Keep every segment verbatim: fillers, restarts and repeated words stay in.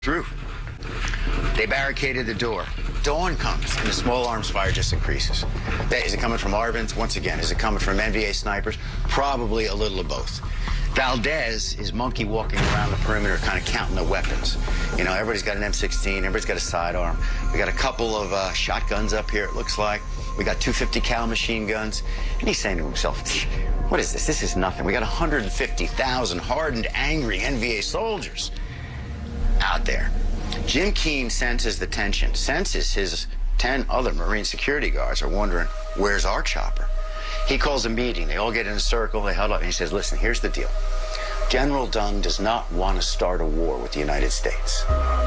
Through. They barricaded the door. Dawn comes, and the small arms fire just increases. Is it coming from Arbenz? Once again, is it coming from N V A snipers? Probably a little of both. Valdez is monkey walking around the perimeter, kind of counting the weapons. You know, everybody's got an M sixteen, everybody's got a sidearm. We got a couple of uh, shotguns up here, it looks like. We got two fifty cal machine guns. And he's saying to himself, what is this? This is nothing. We got one hundred fifty thousand hardened, angry N V A soldiers out there. Jim Keane senses the tension, senses his ten other Marine security guards are wondering, where's our chopper? He calls a meeting. They all get in a circle. They huddle up, and he says, listen, here's the deal. General Dung does not want to start a war with the United States.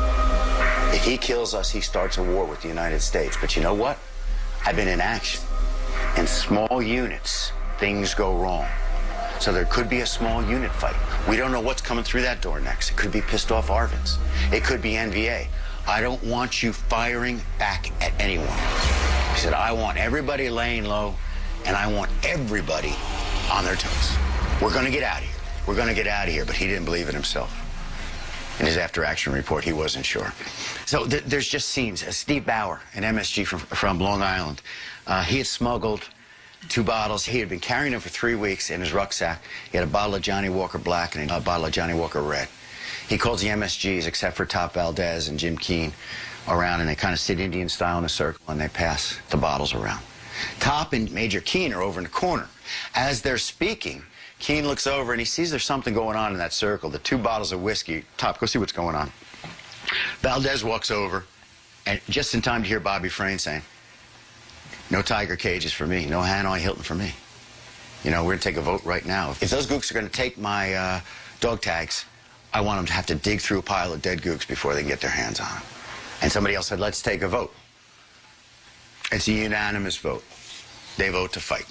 If he kills us, he starts a war with the United States. But you know what? I've been in action. In small units, things go wrong. So there could be a small unit fight. We don't know what's coming through that door next. It could be pissed off Arbenz. It could be N V A. I don't want you firing back at anyone. He said, I want everybody laying low, and I want everybody on their toes. We're going to get out of here. We're going to get out of here. But he didn't believe it himself. In his after-action report, he wasn't sure. So th there's just scenes. Uh, Steve Bauer, an M S G from, from Long Island, uh, he had smuggled two bottles. He had been carrying them for three weeks in his rucksack. He had a bottle of Johnny Walker Black and a bottle of Johnny Walker Red. He calls the M S Gs, except for Top Valdez and Jim Keane, around, and they kind of sit Indian style in a circle, and they pass the bottles around. Top and Major Keane are over in the corner. As they're speaking, Keane looks over, and he sees there's something going on in that circle. The two bottles of whiskey. Top, go see what's going on. Valdez walks over, and just in time to hear Bobby Frayne saying, no Tiger cages for me. No Hanoi Hilton for me. You know, we're going to take a vote right now. If those gooks are going to take my uh, dog tags, I want them to have to dig through a pile of dead gooks before they can get their hands on them. And somebody else said, let's take a vote. It's a unanimous vote. They vote to fight.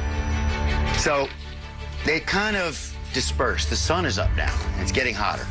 So they kind of disperse. The sun is up now. It's getting hotter.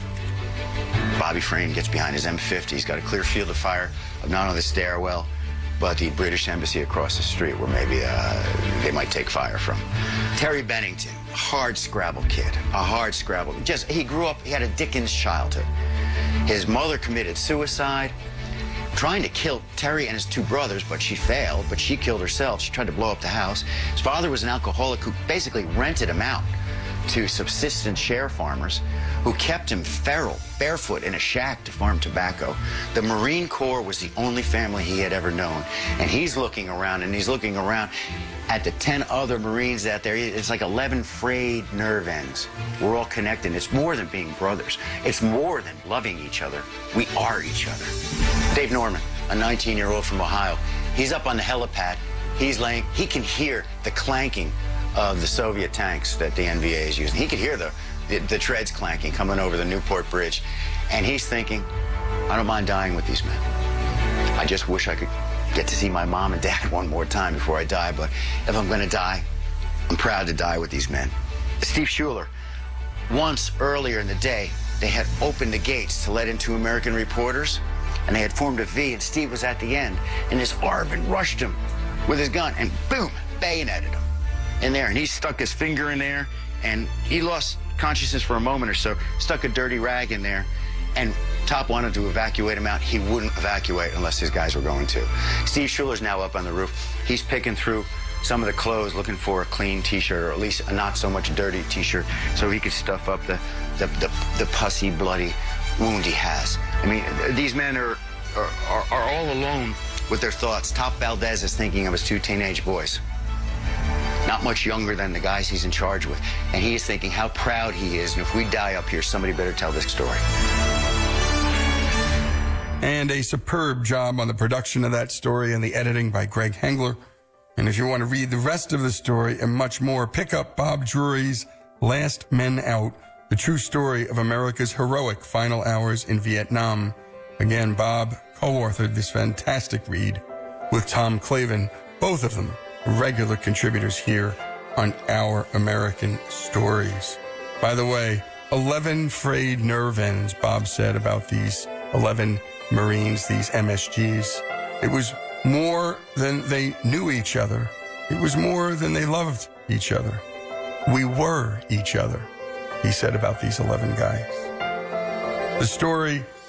Bobby Frayne gets behind his M fifty. He's got a clear field of fire of not only the stairwell, but the British embassy across the street where maybe uh, they might take fire from. Terry Bennington, hard Scrabble kid, a hard Scrabble. Just, he grew up, he had a Dickens childhood. His mother committed suicide, trying to kill Terry and his two brothers, but she failed, but she killed herself. She tried to blow up the house. His father was an alcoholic who basically rented him out to subsistence share farmers who kept him feral, barefoot in a shack to farm tobacco. The Marine Corps was the only family he had ever known. And he's looking around, and he's looking around at the ten other Marines out there. It's like eleven frayed nerve ends. We're all connected. It's more than being brothers. It's more than loving each other. We are each other. Dave Norman, a nineteen-year-old from Ohio, he's up on the helipad. He's laying, he can hear the clanking of the Soviet tanks that the N V A is using. He could hear the, the, the treads clanking coming over the Newport Bridge. And he's thinking, I don't mind dying with these men. I just wish I could get to see my mom and dad one more time before I die. But if I'm going to die, I'm proud to die with these men. Steve Schuler, once earlier in the day, they had opened the gates to let in two American reporters, and they had formed a V, and Steve was at the end. And this Arben rushed him with his gun, and boom, bayoneted him in there, and he stuck his finger in there, and he lost consciousness for a moment or so, stuck a dirty rag in there, and Top wanted to evacuate him out. He wouldn't evacuate unless his guys were going to. Steve Schuler's now up on the roof. He's picking through some of the clothes, looking for a clean T-shirt, or at least a not so much dirty T-shirt, so he could stuff up the, the, the, the pussy, bloody wound he has. I mean, these men are, are, are, are all alone with their thoughts. Top Valdez is thinking of his two teenage boys, not much younger than the guys he's in charge with. And he is thinking how proud he is, and if we die up here, somebody better tell this story. And a superb job on the production of that story and the editing by Greg Hengler. And if you want to read the rest of the story and much more, pick up Bob Drury's Last Men Out, the true story of America's heroic final hours in Vietnam. Again, Bob co-authored this fantastic read with Tom Clavin, both of them regular contributors here on Our American Stories. By the way, eleven frayed nerve ends, Bob said about these eleven Marines, these M S Gs. It was more than they knew each other. It was more than they loved each other. We were each other, he said about these eleven guys. The story